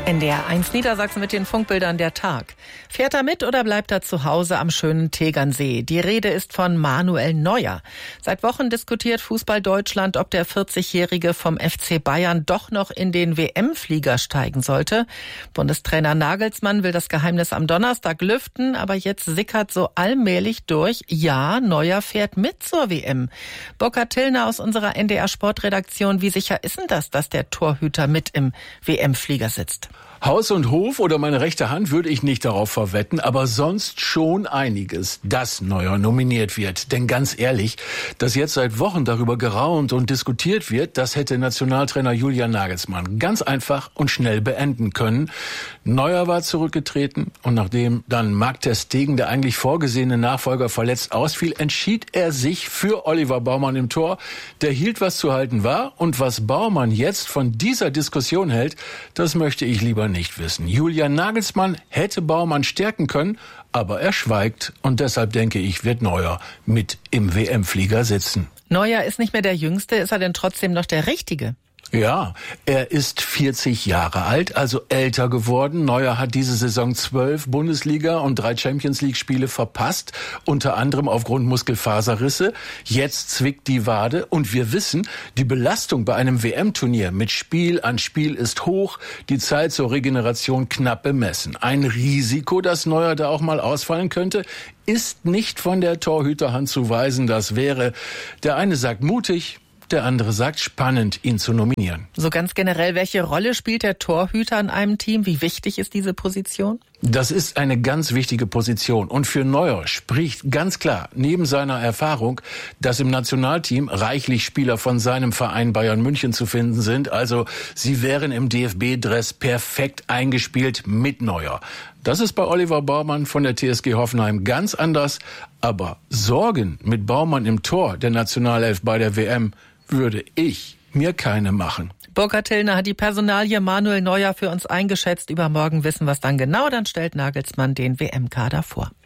NDR 1 Niedersachsen mit den Funkbildern der Tag. Fährt er mit oder bleibt er zu Hause am schönen Tegernsee? Die Rede ist von Manuel Neuer. Seit Wochen diskutiert Fußball Deutschland, ob der 40-Jährige vom FC Bayern doch noch in den WM-Flieger steigen sollte. Bundestrainer Nagelsmann will das Geheimnis am Donnerstag lüften, aber jetzt sickert so allmählich durch, ja, Neuer fährt mit zur WM. Burkhard Tillner aus unserer NDR Sportredaktion, wie sicher ist denn das, dass der Torhüter mit im WM-Flieger sitzt? Haus und Hof oder meine rechte Hand würde ich nicht darauf verwetten, aber sonst schon einiges, dass Neuer nominiert wird. Denn ganz ehrlich, dass jetzt seit Wochen darüber geraunt und diskutiert wird, das hätte Nationaltrainer Julian Nagelsmann ganz einfach und schnell beenden können. Neuer war zurückgetreten und nachdem dann Marc ter Stegen, der eigentlich vorgesehene Nachfolger, verletzt ausfiel, entschied er sich für Oliver Baumann im Tor. Der hielt, was zu halten war, und was Baumann jetzt von dieser Diskussion hält, das möchte ich lieber nicht wissen. Julian Nagelsmann hätte Baumann stärken können, aber er schweigt und deshalb denke ich, wird Neuer mit im WM-Flieger sitzen. Neuer ist nicht mehr der Jüngste, ist er denn trotzdem noch der Richtige? Ja, er ist 40 Jahre alt, also älter geworden. Neuer hat diese Saison 12 Bundesliga- und 3 Champions-League-Spiele verpasst, unter anderem aufgrund Muskelfaserrisse. Jetzt zwickt die Wade und wir wissen, die Belastung bei einem WM-Turnier mit Spiel an Spiel ist hoch, die Zeit zur Regeneration knapp bemessen. Ein Risiko, dass Neuer da auch mal ausfallen könnte, ist nicht von der Torhüterhand zu weisen. Das wäre, der eine sagt mutig, der andere sagt spannend, ihn zu nominieren. So ganz generell, welche Rolle spielt der Torhüter in einem Team? Wie wichtig ist diese Position? Das ist eine ganz wichtige Position. Und für Neuer spricht ganz klar, neben seiner Erfahrung, dass im Nationalteam reichlich Spieler von seinem Verein Bayern München zu finden sind. Also sie wären im DFB-Dress perfekt eingespielt mit Neuer. Das ist bei Oliver Baumann von der TSG Hoffenheim ganz anders. Aber Sorgen mit Baumann im Tor der Nationalelf bei der WM würde ich mir keine machen. Burkhard Tillner hat die Personalie Manuel Neuer für uns eingeschätzt. Übermorgen wissen wir es dann genau, dann stellt Nagelsmann den WM-Kader vor.